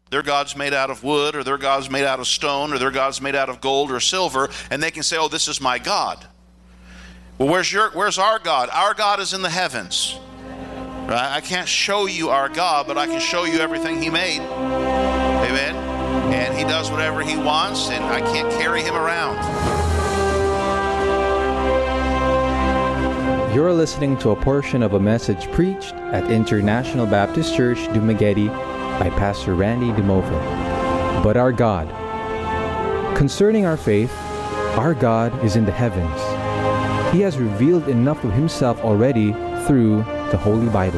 Their God's made out of wood, or their God's made out of stone, or their God's made out of gold or silver, and they can say, oh, this is my God. Well, where's our God? Our God is in the heavens. Right? I can't show you our God, but I can show you everything He made. Amen? And He does whatever He wants, and I can't carry Him around. You're listening to a portion of a message preached at International Baptist Church, Dumaguete, by Pastor Randy DeMova. But our God. Concerning our faith, our God is in the heavens. He has revealed enough of Himself already through the Holy Bible.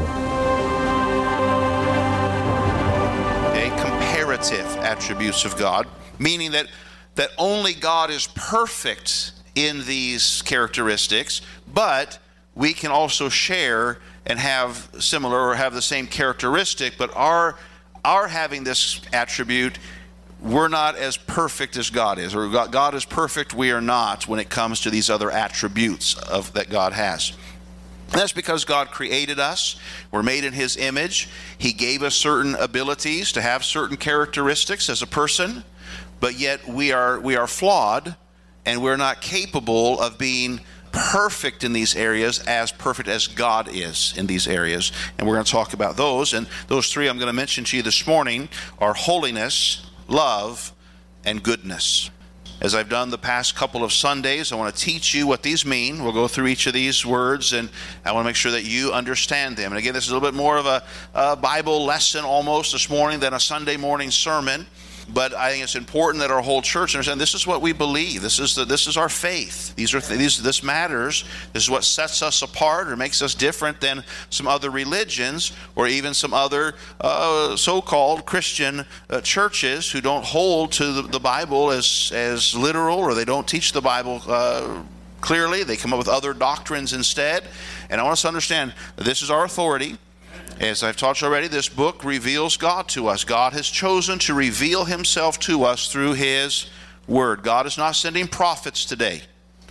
Comparative attributes of God, meaning that only God is perfect in these characteristics, but we can also share and have similar or have the same characteristic, but our having this attribute, we're not as perfect as God is, or God is perfect, we are not when it comes to these other attributes that God has. And that's because God created us. We're made in His image. He gave us certain abilities to have certain characteristics as a person, but yet we are flawed, and we're not capable of being perfect in these areas, as perfect as God is in these areas. And we're going to talk about those. And those three I'm going to mention to you this morning are holiness, love, and goodness. As I've done the past couple of Sundays, I want to teach you what these mean. We'll go through each of these words, and I want to make sure that you understand them. And again, this is a little bit more of a Bible lesson almost this morning than a Sunday morning sermon. But I think it's important that our whole church understand this is what we believe. This is our faith. This matters. This is what sets us apart or makes us different than some other religions or even some other so-called Christian churches who don't hold to the Bible as literal, or they don't teach the Bible clearly. They come up with other doctrines instead. And I want us to understand this is our authority. As I've taught you already, this book reveals God to us. God has chosen to reveal Himself to us through His Word. God is not sending prophets today.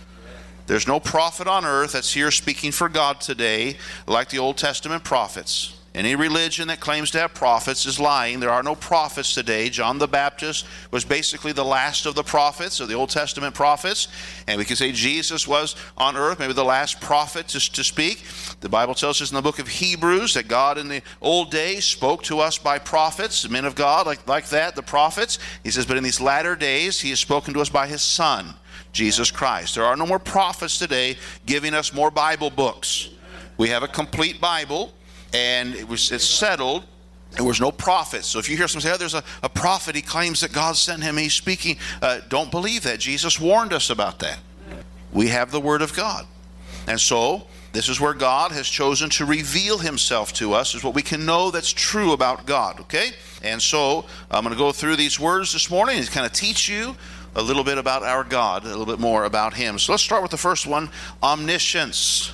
There's no prophet on earth that's here speaking for God today like the Old Testament prophets. Any religion that claims to have prophets is lying. There are no prophets today. John the Baptist was basically the last of the prophets, of the Old Testament prophets. And we can say Jesus was on earth, maybe the last prophet to speak. The Bible tells us in the book of Hebrews that God in the old days spoke to us by prophets, men of God like that, the prophets. He says, but in these latter days He has spoken to us by His Son, Jesus Christ. There are no more prophets today giving us more Bible books. We have a complete Bible. And it's settled. There was no prophet. So if you hear someone say, oh, there's a prophet, he claims that God sent him, he's speaking, don't believe that. Jesus warned us about that. We have the Word of God. And so this is where God has chosen to reveal Himself to us, is what we can know that's true about God, okay? And so I'm going to go through these words this morning and kind of teach you a little bit about our God, a little bit more about Him. So let's start with the first one, omniscience.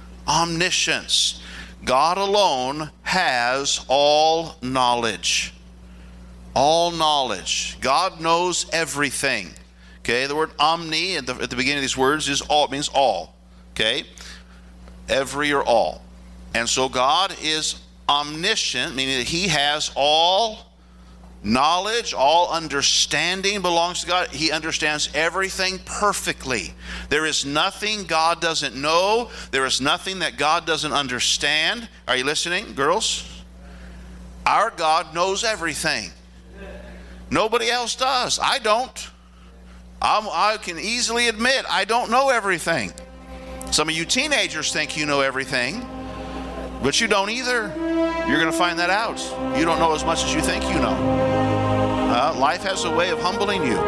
Omniscience. God alone has all knowledge. All knowledge. God knows everything. Okay, the word omni at the beginning of these words is all. It means all. Okay, every or all. And so God is omniscient, meaning that He has all knowledge, all understanding belongs to God. He understands everything perfectly. There is nothing God doesn't know. There is nothing that God doesn't understand. Are you listening, girls? Our God knows everything. Nobody else does. I don't. I can easily admit I don't know everything. Some of you teenagers think you know everything, but you don't either. You're going to find that out. You don't know as much as you think you know. Life has a way of humbling you.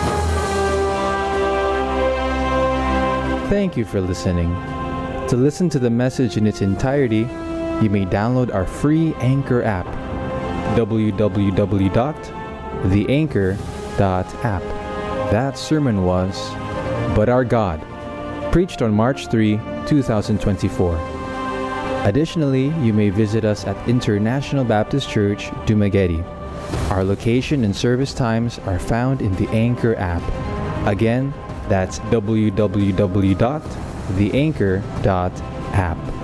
Thank you for listening. To listen to the message in its entirety, you may download our free Anchor app, www.theanchor.app. That sermon was But Our God, preached on March 3, 2024. Additionally, you may visit us at International Baptist Church, Dumaguete. Our location and service times are found in the Anchor app. Again, that's www.theanchor.app.